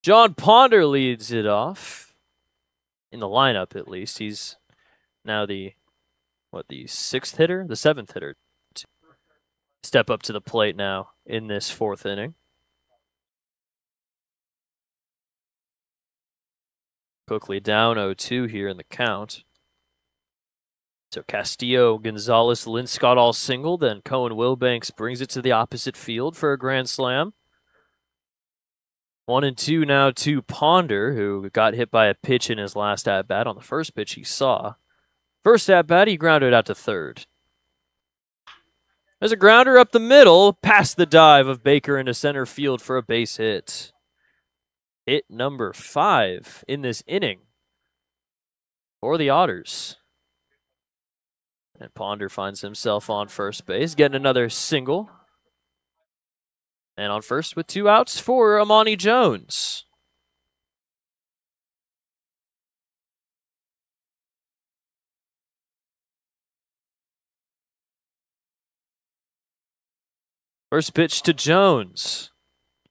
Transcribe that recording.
John Ponder leads it off. In the lineup, at least. He's now the sixth hitter? The seventh hitter. Step up to the plate now in this fourth inning. Quickly down 0-2 here in the count. So Castillo, Gonzalez, Linscott all single. Then Cohen Wilbanks brings it to the opposite field for a grand slam. 1-2 now to Ponder, who got hit by a pitch in his last at-bat on the first pitch he saw. First at-bat, he grounded out to third. There's a grounder up the middle, past the dive of Baker into center field for a base hit. Hit number 5 in this inning for the Otters. And Ponder finds himself on first base, getting another single. And on first with 2 outs for Amani Jones. First pitch to Jones.